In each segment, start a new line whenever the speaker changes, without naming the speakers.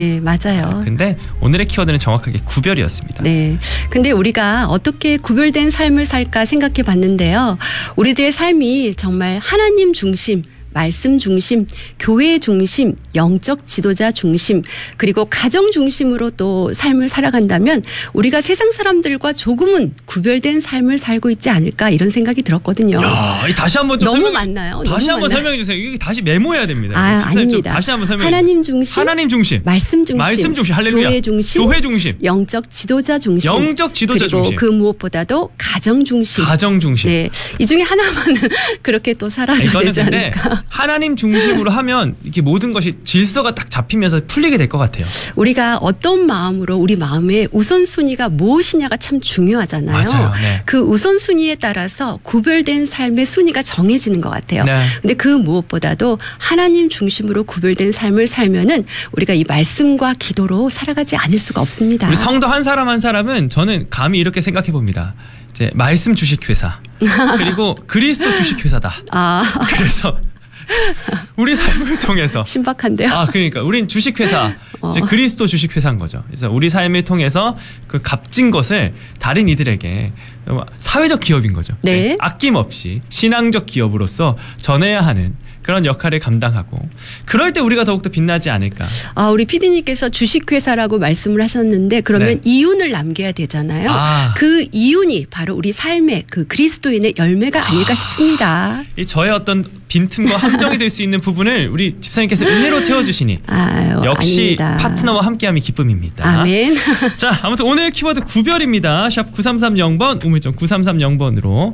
네, 맞아요.
근데 오늘의 키워드는 정확하게 구별이었습니다.
네. 근데 우리가 어떻게 구별된 삶을 살까 생각해 봤는데요. 우리들의 삶이 정말 하나님 중심, 말씀 중심, 교회 중심, 영적 지도자 중심, 그리고 가정 중심으로 또 삶을 살아간다면 우리가 세상 사람들과 조금은 구별된 삶을 살고 있지 않을까 이런 생각이 들었거든요.
야, 다시 한번 좀
너무 많나요?
다시 한번 설명해 주세요. 이게 다시 메모해야 됩니다.
아닙니다.
다시 한번 설명해
하나님 중심,
하나님 중심,
말씀 중심,
말씀 중심, 할렐루야.
교회 중심, 영적 지도자 중심,
영적 지도자
그리고
중심.
그 무엇보다도 가정 중심.
가정 중심.
네, 이 중에 하나만은 그렇게 또 살아도 되지 않을까.
하나님 중심으로 하면 이렇게 모든 것이 질서가 딱 잡히면서 풀리게 될 것 같아요.
우리가 어떤 마음으로 우리 마음의 우선순위가 무엇이냐가 참 중요하잖아요.
맞아요. 네.
그 우선순위에 따라서 구별된 삶의 순위가 정해지는 것 같아요.
네.
근데 그 무엇보다도 하나님 중심으로 구별된 삶을 살면은 우리가 이 말씀과 기도로 살아가지 않을 수가 없습니다.
우리 성도 한 사람 한 사람은 저는 감히 이렇게 생각해 봅니다. 이제 말씀 주식회사 그리고 그리스도 주식회사다. 그래서 우리 삶을 통해서
신박한데요.
그러니까 우린 주식회사, 이제 그리스도 주식회사인 거죠. 그래서 우리 삶을 통해서 그 값진 것을 다른 이들에게 사회적 기업인 거죠.
네.
아낌없이 신앙적 기업으로서 전해야 하는 그런 역할을 감당하고 그럴 때 우리가 더욱더 빛나지 않을까.
우리 PD님께서 주식회사라고 말씀을 하셨는데 그러면
네.
이윤을 남겨야 되잖아요. 그 이윤이 바로 우리 삶의 그 그리스도인의 열매가 아닐까 싶습니다.
이 저의 어떤 빈틈과 함정이 될 수 있는 부분을 우리 집사님께서 은혜로 채워주시니 역시
아닙니다.
파트너와 함께함이 기쁨입니다.
아멘.
자, 아무튼 오늘 키워드 구별입니다. 샵 9330번 우물정 9330번으로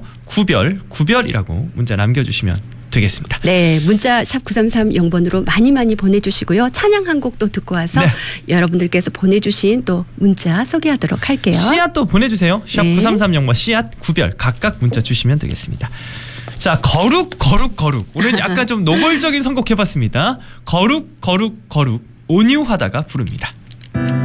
구별이라고 문자 남겨주시면 되겠습니다.
네, 문자 샵 9330번으로 많이 보내주시고요. 찬양 한 곡 또 듣고 와서
네.
여러분들께서 보내주신 또 문자 소개하도록 할게요.
씨앗도 보내주세요. 샵 9330번 씨앗 구별 각각 문자 주시면 되겠습니다. 자, 거룩. 오늘 약간 좀 노골적인 선곡 해봤습니다. 거룩 온유하다가 부릅니다.